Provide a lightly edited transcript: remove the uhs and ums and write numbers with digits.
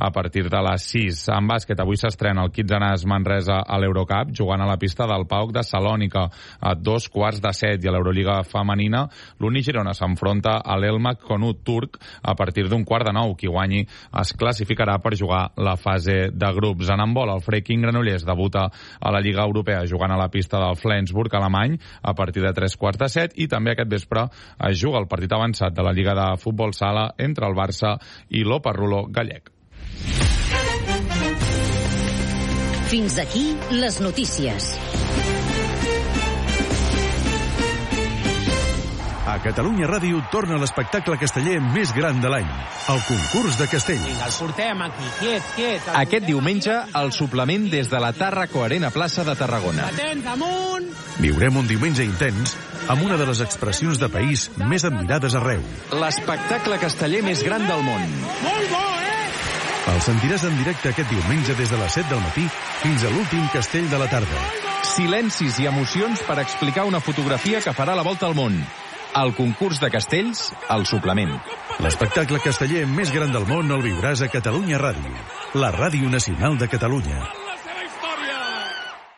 a partir de les 6. En bàsquet, avui s'estrena el Kitsanàs Manresa a l'Eurocup, jugant a la pista del PAOK de Salònica a 2:15, i a l'Eurolliga femenina l'Uni Girona s'enfronta a l'Elmak Konut turc a partir d'un 8:45. Qui guanyi es classificarà per jugar la fase de grups. En handbol, el Freiking Granollers debuta a la Lliga Europea jugant a la pista del Flensburg alemany a partir de 3:15, i també aquest vespre es juga el partit avançat de la Lliga de Futbol Sala entre el Barça i l'Oparrulo gallec. Fins aquí les notícies. A Catalunya Ràdio torna l'espectacle casteller més gran de l'any, el concurs de castells. Vinga, el portem aquí, quiet. Aquest diumenge, el suplement des de la Tàrraco Arena Plaça de Tarragona. Atents, amunt! Viurem un diumenge intens amb una de les expressions de país més admirades arreu. L'espectacle casteller més gran del món. Molt bo, El sentiràs en directe aquest diumenge des de les 7 del matí fins a l'últim castell de la tarda. Silencis i emocions per explicar una fotografia que farà la volta al món. El concurs de castells, el suplement. L'espectacle casteller més gran del món el viuràs a Catalunya Ràdio, la ràdio nacional de Catalunya.